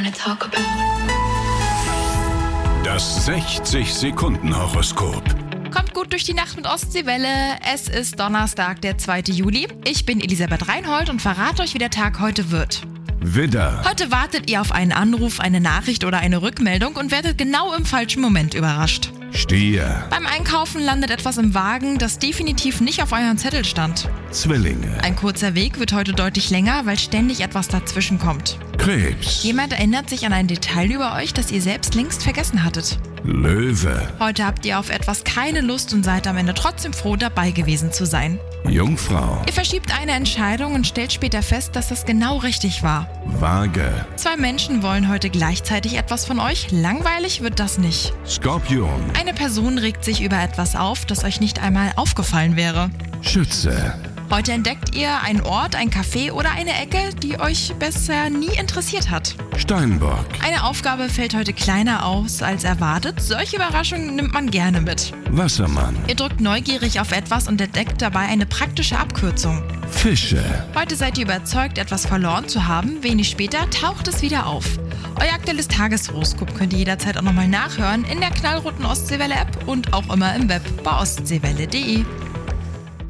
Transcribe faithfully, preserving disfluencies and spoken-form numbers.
wanna talk about. Das sechzig-Sekunden-Horoskop. Kommt gut durch die Nacht mit Ostseewelle. Es ist Donnerstag, der zweite Juli. Ich bin Elisabeth Reinhold und verrate euch, wie der Tag heute wird. Widder, Heute wartet ihr auf einen Anruf, eine Nachricht oder eine Rückmeldung und werdet genau im falschen Moment überrascht. Stier, Beim Einkaufen landet etwas im Wagen, das definitiv nicht auf eurem Zettel stand. Zwillinge, Ein kurzer Weg wird heute deutlich länger, weil ständig etwas dazwischen kommt. Krebs, Jemand erinnert sich an ein Detail über euch, das ihr selbst längst vergessen hattet. Löwe, Heute habt ihr auf etwas keine Lust und seid am Ende trotzdem froh, dabei gewesen zu sein. Jungfrau, Ihr verschiebt eine Entscheidung und stellt später fest, dass das genau richtig war. Waage, Zwei Menschen wollen heute gleichzeitig etwas von euch. Langweilig wird das nicht. Skorpion, Eine Person regt sich über etwas auf, das euch nicht einmal aufgefallen wäre. Schütze, Heute entdeckt ihr einen Ort, ein Café oder eine Ecke, die euch bisher nie interessiert hat. Steinbock, Eine Aufgabe fällt heute kleiner aus als erwartet. Solche Überraschungen nimmt man gerne mit. Wassermann, Ihr drückt neugierig auf etwas und entdeckt dabei eine praktische Abkürzung. Fische. Heute seid ihr überzeugt, etwas verloren zu haben. Wenig später taucht es wieder auf. Euer aktuelles Tageshoroskop könnt ihr jederzeit auch nochmal nachhören in der knallroten Ostseewelle-App und auch immer im Web bei ostseewelle punkt de.